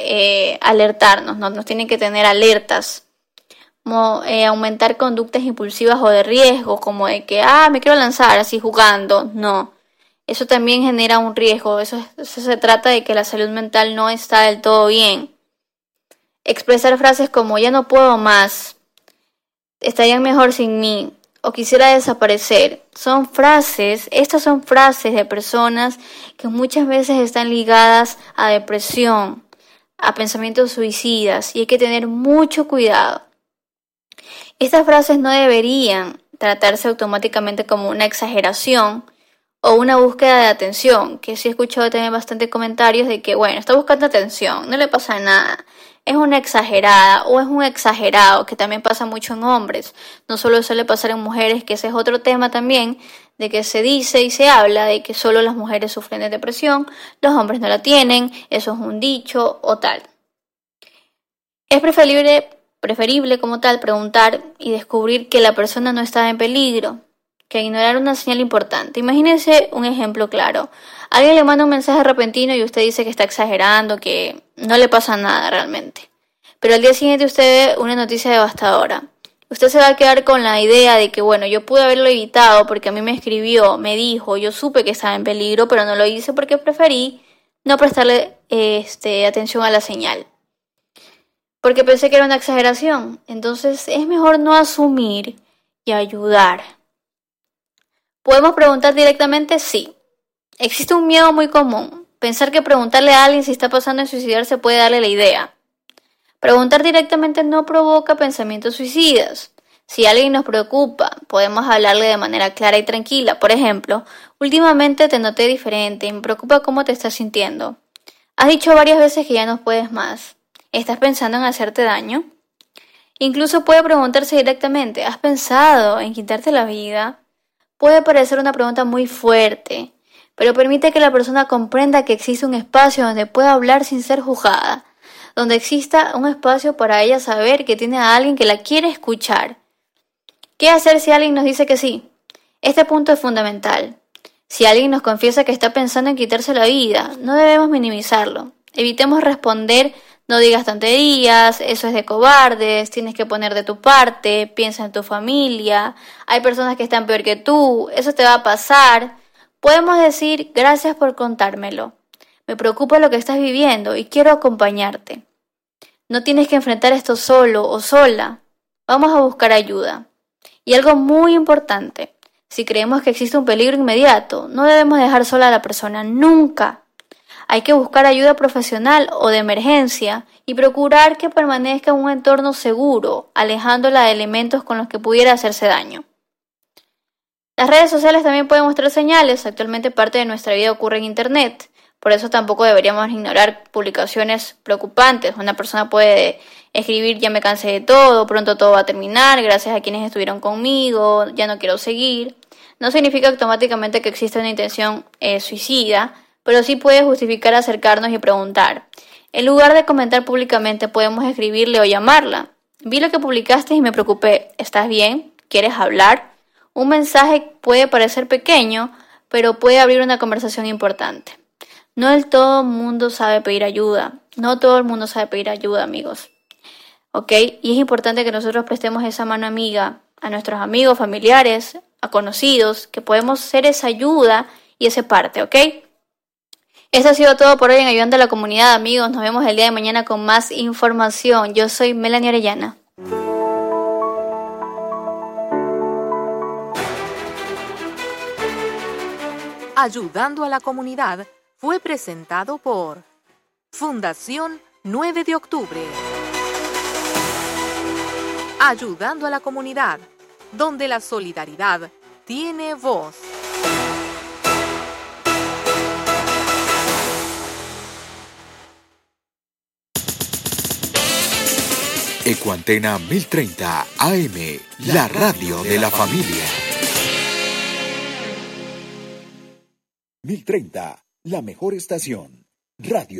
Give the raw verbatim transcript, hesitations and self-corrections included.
eh, alertarnos, ¿no? Nos tiene que tener alertas. Como eh, aumentar conductas impulsivas o de riesgo, como de que, ah, me quiero lanzar así jugando. No, eso también genera un riesgo. Eso, eso se trata de que la salud mental no está del todo bien. Expresar frases como, ya no puedo más, estarían mejor sin mí, o quisiera desaparecer. Son frases, estas son frases de personas que muchas veces están ligadas a depresión, a pensamientos suicidas, y hay que tener mucho cuidado. Estas frases no deberían tratarse automáticamente como una exageración o una búsqueda de atención, que sí he escuchado también bastantes comentarios de que, bueno, está buscando atención, no le pasa nada, es una exagerada o es un exagerado, que también pasa mucho en hombres, no solo suele pasar en mujeres, que ese es otro tema también, de que se dice y se habla de que solo las mujeres sufren de depresión, los hombres no la tienen, eso es un dicho o tal. Es preferible Preferible como tal preguntar y descubrir que la persona no está en peligro, que ignorar una señal importante. Imagínense un ejemplo claro. Alguien le manda un mensaje repentino y usted dice que está exagerando, que no le pasa nada realmente. Pero al día siguiente usted ve una noticia devastadora. Usted se va a quedar con la idea de que, bueno, yo pude haberlo evitado porque a mí me escribió, me dijo, yo supe que estaba en peligro, pero no lo hice porque preferí no prestarle este, atención a la señal. Porque pensé que era una exageración. Entonces es mejor no asumir y ayudar. ¿Podemos preguntar directamente? Sí. Existe un miedo muy común. Pensar que preguntarle a alguien si está pasando en suicidarse puede darle la idea. Preguntar directamente no provoca pensamientos suicidas. Si alguien nos preocupa, podemos hablarle de manera clara y tranquila. Por ejemplo, últimamente te noté diferente y me preocupa cómo te estás sintiendo. Has dicho varias veces que ya no puedes más. ¿Estás pensando en hacerte daño? Incluso puede preguntarse directamente, ¿has pensado en quitarte la vida? Puede parecer una pregunta muy fuerte, pero permite que la persona comprenda que existe un espacio donde pueda hablar sin ser juzgada, donde exista un espacio para ella saber que tiene a alguien que la quiere escuchar. ¿Qué hacer si alguien nos dice que sí? Este punto es fundamental. Si alguien nos confiesa que está pensando en quitarse la vida, no debemos minimizarlo. Evitemos responder, no digas tonterías, eso es de cobardes, tienes que poner de tu parte, piensa en tu familia, hay personas que están peor que tú, eso te va a pasar. Podemos decir, gracias por contármelo, me preocupa lo que estás viviendo y quiero acompañarte. No tienes que enfrentar esto solo o sola, vamos a buscar ayuda. Y algo muy importante, si creemos que existe un peligro inmediato, no debemos dejar sola a la persona, nunca. Hay que buscar ayuda profesional o de emergencia y procurar que permanezca en un entorno seguro, alejándola de elementos con los que pudiera hacerse daño. Las redes sociales también pueden mostrar señales, actualmente parte de nuestra vida ocurre en Internet, por eso tampoco deberíamos ignorar publicaciones preocupantes. Una persona puede escribir, ya me cansé de todo, pronto todo va a terminar, gracias a quienes estuvieron conmigo, ya no quiero seguir. No significa automáticamente que exista una intención eh, suicida, pero sí puede justificar acercarnos y preguntar. En lugar de comentar públicamente, podemos escribirle o llamarla. Vi lo que publicaste y me preocupé. ¿Estás bien? ¿Quieres hablar? Un mensaje puede parecer pequeño, pero puede abrir una conversación importante. No del todo el mundo sabe pedir ayuda. No todo el mundo sabe pedir ayuda, amigos. ¿Ok? Y es importante que nosotros prestemos esa mano amiga a nuestros amigos, familiares, a conocidos, que podemos ser esa ayuda y ese parte, ¿ok? Esto ha sido todo por hoy en Ayudando a la Comunidad, amigos. Nos vemos el día de mañana con más información. Yo soy Melanie Orellana. Ayudando a la Comunidad fue presentado por Fundación nueve de octubre. Ayudando a la Comunidad, donde la solidaridad tiene voz. Ecuantena mil treinta A M, la radio de la familia. mil treinta, la mejor estación. Radio.